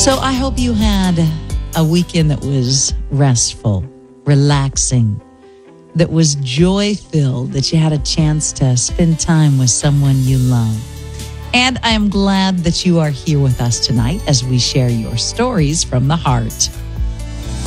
So I hope you had a weekend that was restful, relaxing, that was joy-filled, that you had a chance to spend time with someone you love. And I am glad that you are here with us tonight as we share your stories from the heart.